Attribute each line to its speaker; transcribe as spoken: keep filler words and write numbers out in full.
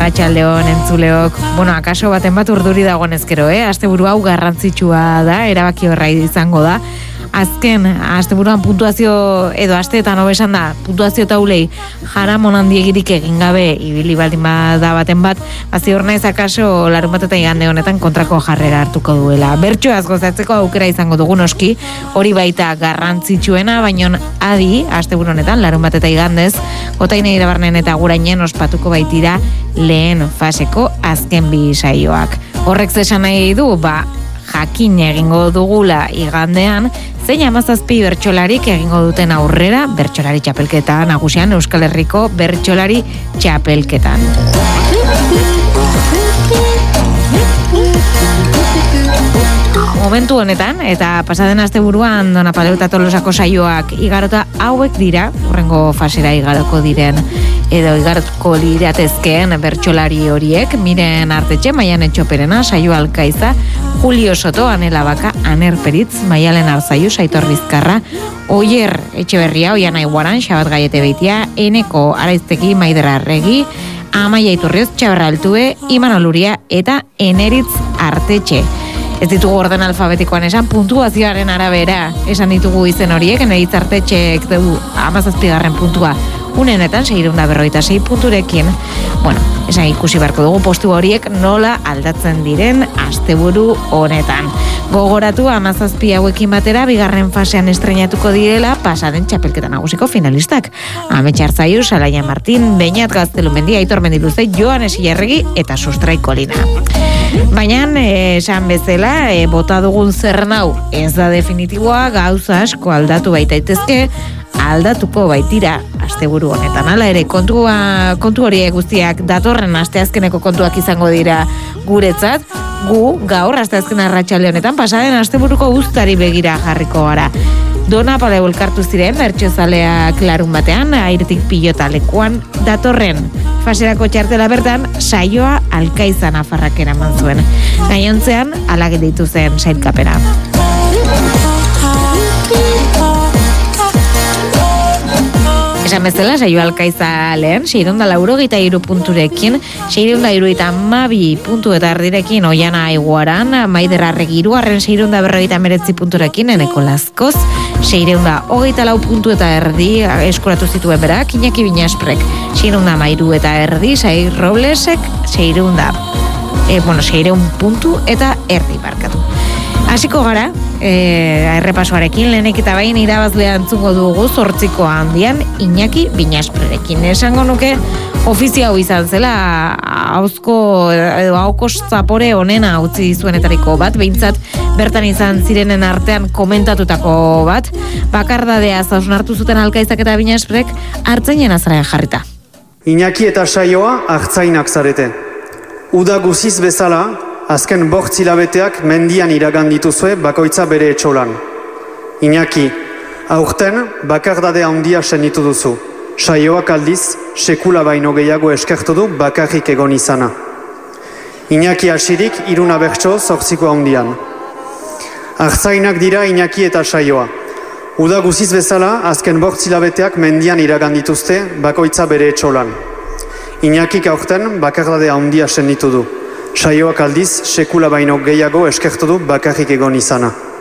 Speaker 1: Arratsaldeon entzuleok. Bueno, akaso baten bat urduri dagoen ezkero, eh? Asteburu hau garrantzitsua da, erabaki horra izango da. Azken, asteburuan puntuazio, edo asteetan hobesan da, puntuazio taulei jaramon handiegirik egin gabe ibili baldin bada baten bat, bazior naiz akaso larun bat eta igande honetan kontrako jarrera hartuko duela. Bertsoaz gozatzeko aukera izango dugu noski, hori baita garrantzitsuena, baino adi, asteburu honetan, larun bat eta igandez, gotaine irabarnen eta gurainen ospatuko baitira lehen faseko azken bi saioak. Horrek zesan nahi du, ba, jakin egingo dugula igandean, zein hamazazpi bertsolarik egingo duten aurrera bertsolari txapelketa nagusian Euskal Herriko bertsolari txapelketan. Momentu honetan, eta pasaden asteburuan Dona Paleu eta Tolosako saioak igarota hauek dira, hurrengo fasera igaroko diren, edo igaroko liratezkeen bertsolari horiek, Miren Artetxe, Maialen Etxoperena, Saio Alkaiza, Julio Soto, Anela Baka, Aner Peritz, Maialen Arzaiu, Aitor Bizkarra, Oier Etxeberria, Oian Aiguaran, Xabat Gaiete Beitia, Eneko Araizteki, Maider Arregi, Amaia Iturrioz, Txabarra Altue, Imanol Uria eta Eneritz Artetxe. Ez ditugu orden alfabetikoan esan, puntuazioaren arabera esan ditugu izen horiek, Eneritz Artetxeek dugu hamazazpigarren puntua unenetan, seiehun eta berrogeita sei punturekin. Bueno, esan ikusi beharko dugu postu horiek nola aldatzen diren asteburu honetan. Gogoratu hamazazpi hauekin batera bigarren fasean estreinatuko direla pasaden txapelketa nagusiko finalistak. Amets Arzaiu, Salaia Martin, Beñat Gaztelumendi, Aitor Mendiluze, Joanes Ilarregi eta Sustrai Kolina. Baina, esan bezala, e, bota dugun zerren hau ez da definitiboa, gauza asko aldatu baitaitezke, aldatuko baitira asteburu honetan. Hala ere, kontua, kontu horiek guztiak datorren asteazkeneko kontuak izango dira guretzat, gu gaur asteazken arratsalde honetan pasaden asteburuko guztari begira jarriko gara. Dona Paleu elkartu ziren bertsozaleak larun batean, airetik pilota lekuan datorren faserako txartela bertan saioa Alkaiza Nafarrak eraman zuen. Gainontzean hala gelditu zen sailkapena. Esan bezala, saio Alkaiza lehen, seiehun eta laurogeita hiru punturekin, seiehun eta hirurogeita hamabi puntu eta erdirekin Oiana Aiguaran, Maider Arregi hirugarren seiehun eta berrogeita hemeretzi punturekin Eneko Lazkoz, seiehun eta hogeita lau puntu eta erdi eskuratu zituen berak, Iñaki Binasprek, seiehun eta hamairu eta erdi, Sair Roblesek, seiehun da, e, bueno, seiehun puntu eta erdi barkatu. Hasiko gara, e, errepasoarekin, lehenik eta bain irabazlea entzungo dugu zortziko handian Iñaki Binasprerekin. Esango nuke ofizio hau izan zela, hauzko edo hauko zapore onena utzi zuenetariko bat, behintzat bertan izan zirenen artean komentatutako bat, bakardadea zausnartu zuten Alkaizak eta Binasprek hartzainen azaraen jarrita.
Speaker 2: Iñaki eta saioa hartzainak zarete. Uda guziz bezala, azken bortz hilabeteak mendian iragan dituzue bakoitza bere etxolan. Iñaki, aurten bakardade handia senditu duzu. Saioak aldiz, sekula baino gehiago eskertu du bakarrik egon izana. Iñaki hasirik iruna bertso zortziko handian. Hartzainak dira Iñaki eta saioa. Uda guziz bezala, azken bortz hilabeteak mendian iragan dituzte bakoitza bere etxolan. Iñakik aurten bakardade handia senditu du. Saioak aldiz, sekula baino gehiago eskertu du bakarrik egon izana.